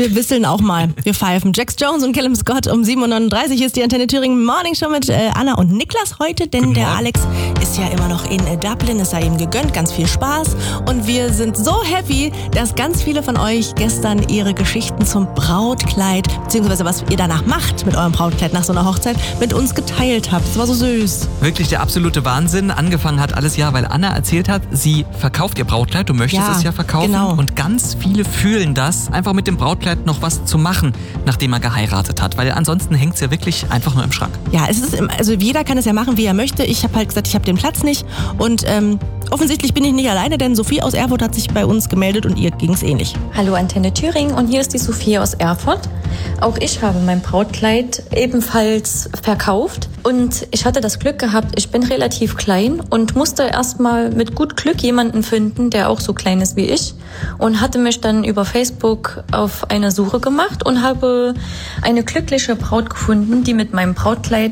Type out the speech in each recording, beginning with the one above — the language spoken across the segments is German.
wir whisteln auch mal. Wir pfeifen. Jax Jones und Callum Scott um 7.39 Uhr ist die Antenne Thüringen Morning Show mit Anna und Niklas heute, denn der Alex ist ja immer noch in Dublin, ist ja ihm gegönnt, ganz viel Spaß und wir sind so happy, dass ganz viele von euch gestern ihre Geschichten zum Brautkleid, beziehungsweise was ihr danach macht mit eurem Brautkleid nach so einer Hochzeit, mit uns geteilt habt. Das war so süß. Wirklich der absolute Wahnsinn. Angefangen hat alles ja, weil Anna erzählt hat, sie verkauft ihr Brautkleid, du möchtest es ja verkaufen. Genau. Und ganz viele fühlen das, einfach mit dem Brautkleid noch was zu machen, nachdem er geheiratet hat. Weil ansonsten hängt es ja wirklich einfach nur im Schrank. Ja, also jeder kann es ja machen, wie er möchte. Ich habe halt gesagt, ich habe den Platz nicht. Und offensichtlich bin ich nicht alleine, denn Sophie aus Erfurt hat sich bei uns gemeldet und ihr ging es ähnlich. Hallo Antenne Thüringen und hier ist die Sophie aus Erfurt. Auch ich habe mein Brautkleid ebenfalls verkauft und ich hatte das Glück gehabt, ich bin relativ klein und musste erstmal mit gut Glück jemanden finden, der auch so klein ist wie ich und hatte mich dann über Facebook auf eine Suche gemacht und habe eine glückliche Braut gefunden, die mit meinem Brautkleid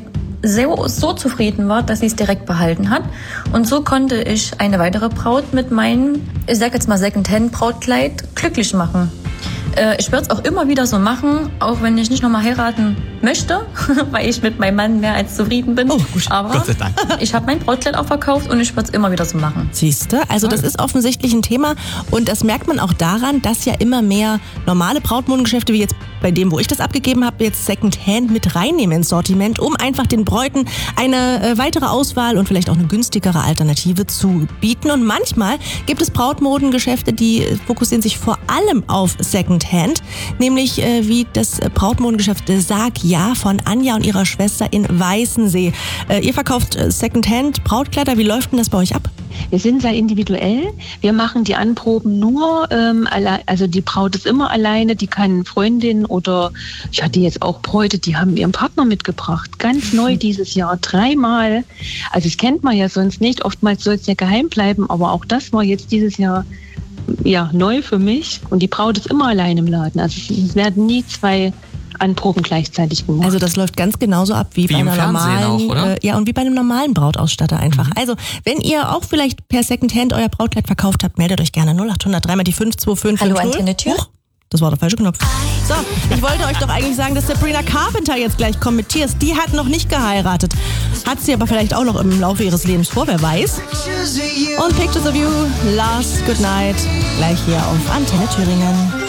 so zufrieden war, dass sie es direkt behalten hat. Und so konnte ich eine weitere Braut mit meinem, ich sag jetzt mal Secondhand-Brautkleid glücklich machen. Ich werde es auch immer wieder so machen, auch wenn ich nicht nochmal heiraten möchte, weil ich mit meinem Mann mehr als zufrieden bin. Oh, gut. Aber Gott sei Dank. ich habe mein Brautkleid auch verkauft und ich werde es immer wieder so machen. Siehste, also das ist offensichtlich ein Thema und das merkt man auch daran, dass ja immer mehr normale Brautmodengeschäfte, wie jetzt bei dem, wo ich das abgegeben habe, jetzt Secondhand mit reinnehmen ins Sortiment, um einfach den Bräuten eine weitere Auswahl und vielleicht auch eine günstigere Alternative zu bieten. Und manchmal gibt es Brautmodengeschäfte, die fokussieren sich vor allem auf Secondhand, nämlich wie das Brautmodengeschäft Sag Ja von Anja und ihrer Schwester in Weißensee. Ihr verkauft Secondhand Brautkleider, wie läuft denn das bei euch ab? Wir sind sehr individuell. Wir machen die Anproben nur, also die Braut ist immer alleine, die kann Freundin oder ich hatte jetzt auch Bräute, die haben ihren Partner mitgebracht. Ganz neu dieses Jahr, 3-mal. Also das kennt man ja sonst nicht. Oftmals soll es ja geheim bleiben, aber auch das war jetzt dieses Jahr ja neu für mich. Und die Braut ist immer allein im Laden. Also es werden nie 2 Anproben gleichzeitig gemacht. Also das läuft ganz genauso ab wie bei einer normalen, auch, oder? Ja, und wie bei einem normalen Brautausstatter einfach. Also wenn ihr auch vielleicht per Secondhand euer Brautkleid verkauft habt, meldet euch gerne 0800 3 mal die 52550. Hallo Antenne Thüringen. Das war der falsche Knopf. So, ich wollte euch doch eigentlich sagen, dass Sabrina Carpenter jetzt gleich kommt mit Tears. Die hat noch nicht geheiratet. Hat sie aber vielleicht auch noch im Laufe ihres Lebens vor, wer weiß. Und Pictures of You, Last Goodnight, gleich hier auf Antenne Thüringen.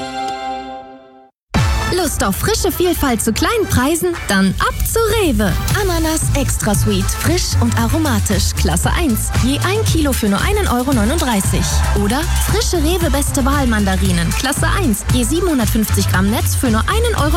Lust auf frische Vielfalt zu kleinen Preisen? Dann ab zu Rewe. Ananas Extra Sweet, frisch und aromatisch, Klasse 1. Je 1 Kilo für nur 1,39 €. Oder frische Rewe Beste Wahl Mandarinen, Klasse 1. Je 750 Gramm Netz für nur 1,39 €.